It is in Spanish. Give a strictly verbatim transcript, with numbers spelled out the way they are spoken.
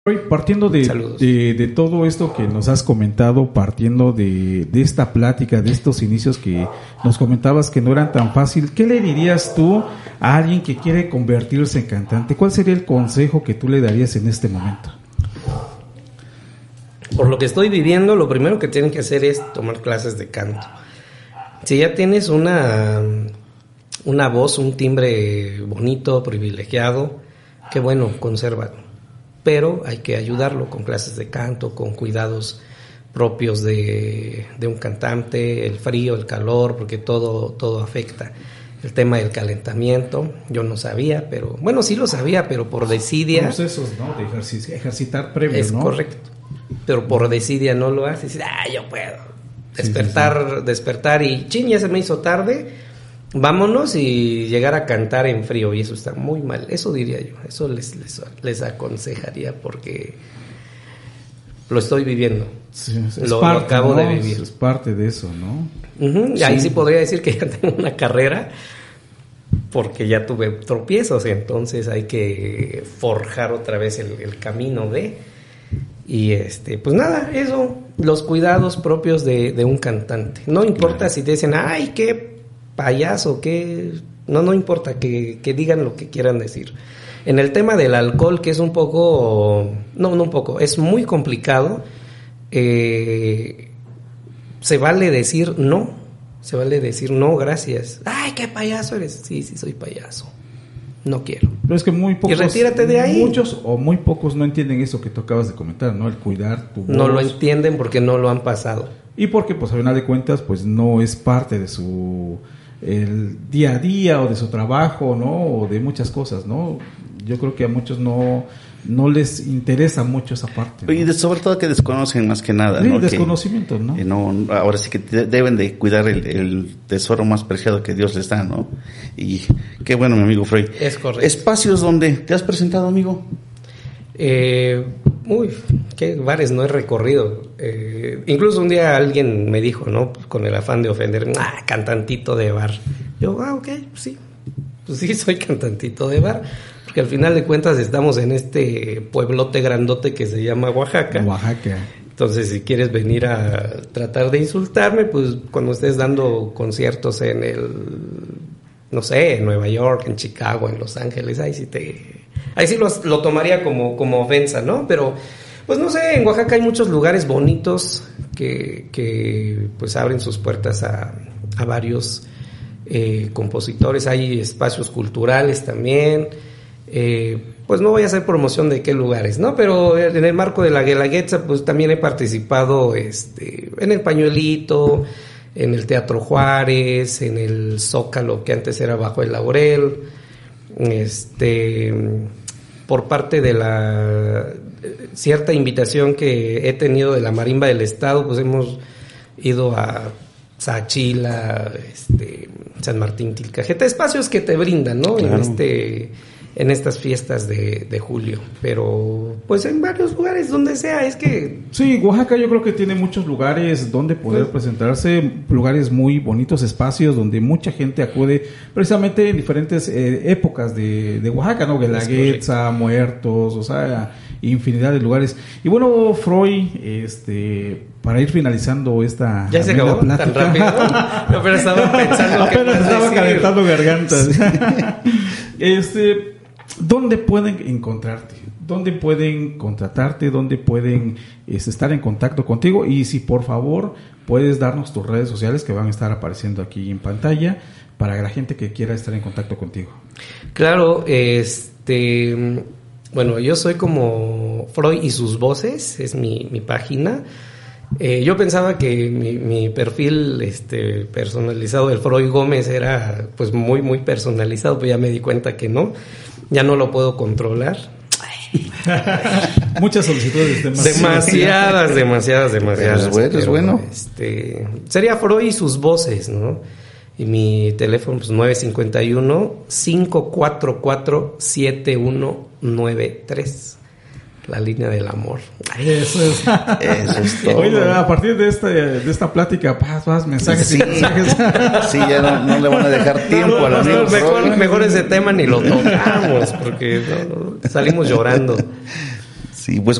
Partiendo de, de, de todo esto que nos has comentado, partiendo de, de esta plática, de estos inicios que nos comentabas que no eran tan fácil, ¿qué le dirías tú a alguien que quiere convertirse en cantante? ¿Cuál sería el consejo que tú le darías en este momento? Por lo que estoy viviendo, lo primero que tienen que hacer es tomar clases de canto. Si ya tienes una, una voz, un timbre bonito, privilegiado, qué bueno, consérvalo. Pero hay que ayudarlo con clases de canto, con cuidados propios de, de un cantante, el frío, el calor, porque todo, todo afecta. El tema del calentamiento, yo no sabía, pero bueno, sí lo sabía, pero por desidia. Procesos, ¿no? De ejercic- ejercitar previo, es ¿no? Es correcto, pero por desidia no lo haces. Ah, yo puedo despertar, sí, sí, sí. despertar y chin, ya se me hizo tarde. Vámonos y llegar a cantar en frío, y eso está muy mal. Eso diría yo, eso les, les, les aconsejaría porque lo estoy viviendo. Sí, es lo, parte, lo acabo ¿no? de vivir. Es parte de eso, ¿no? Uh-huh. Sí. Ahí sí podría decir que ya tengo una carrera porque ya tuve tropiezos, entonces hay que forjar otra vez el, el camino de... Y este, pues nada, eso, los cuidados propios de, de un cantante. No importa claro. si te dicen, ay, qué payaso, qué... No, no importa, que, que digan lo que quieran decir. En el tema del alcohol, que es un poco... No, no un poco, es muy complicado. Eh, se vale decir no. Se vale decir no, gracias. Ay, qué payaso eres. Sí, sí, soy payaso. No quiero. Pero es que muy pocos, y retírate de ahí. Muchos o muy pocos no entienden eso que tú acabas de comentar, ¿no? El cuidar tu voz. No lo entienden porque no lo han pasado. Y porque, pues, a final de cuentas, pues, no es parte de su el día a día o de su trabajo, ¿no? O de muchas cosas, ¿no? Yo creo que a muchos no no les interesa mucho esa parte, ¿no? Y de, sobre todo que desconocen más que nada, sí, ¿no? desconocimiento, que, ¿no? Que no, ahora sí que deben de cuidar el, el tesoro más preciado que Dios les da, ¿no? Y qué bueno, mi amigo Freud. Es correcto. ¿Espacios donde te has presentado, amigo? Eh, uy, qué bares no he recorrido. Eh, incluso un día alguien me dijo, ¿no? Con el afán de ofender, ah, cantantito de bar. Yo, ah, ok, pues sí. Pues sí, soy cantantito de bar. Porque al final de cuentas estamos en este pueblote grandote que se llama Oaxaca. Oaxaca. Entonces, si quieres venir a tratar de insultarme, pues cuando estés dando conciertos en el, no sé, en Nueva York, en Chicago, en Los Ángeles, ahí sí te, ahí sí lo, lo tomaría como, como ofensa, ¿no? Pero, pues no sé, en Oaxaca hay muchos lugares bonitos que, que pues abren sus puertas a, a varios eh, compositores. Hay espacios culturales también. Eh, pues no voy a hacer promoción de qué lugares, ¿no? Pero en el marco de la Guelaguetza, pues también he participado este, en el Pañuelito, en el Teatro Juárez, en el Zócalo, que antes era Bajo el Laurel, este, por parte de la cierta invitación que he tenido de la Marimba del Estado, pues hemos ido a Saachila, este, San Martín Tilcajeta, espacios que te brindan, ¿no? Claro. En este... en estas fiestas de, de julio, pero pues en varios lugares, donde sea, es que... Sí, Oaxaca yo creo que tiene muchos lugares donde poder pues, presentarse, lugares muy bonitos, espacios donde mucha gente acude, precisamente en diferentes eh, épocas de, de Oaxaca, ¿no? Guelaguetza, Muertos, o sea, infinidad de lugares. Y bueno, Freud, este... para ir finalizando esta ya se acabó plática. Tan rápido. No, pero estaba pensando apenas que estaba calentando gargantas. Este, ¿dónde pueden encontrarte? ¿Dónde pueden contratarte? ¿Dónde pueden este, estar en contacto contigo? Y si por favor puedes darnos tus redes sociales que van a estar apareciendo aquí en pantalla para la gente que quiera estar en contacto contigo. Claro, este, bueno, yo soy como Freud y sus voces, es mi, mi página. Eh, yo pensaba que mi, mi perfil este, personalizado del Freud Gómez era pues muy muy personalizado, pero ya me di cuenta que no, ya no lo puedo controlar. Muchas solicitudes, demasiadas, demasiadas, demasiadas. Es bueno, es bueno. Este, sería Freud y sus voces, ¿no? Y mi teléfono pues nueve cinco uno, cinco cuatro cuatro, siete uno nueve tres. La línea del amor. Eso es. Eso es todo. Oye, a partir de esta, de esta plática, vas, vas, mensajes sí. y mensajes. Sí, ya no, no le van a dejar tiempo no, a la no, no, mejor, mejor ese tema ni lo tocamos, porque no, no, salimos llorando. Sí, pues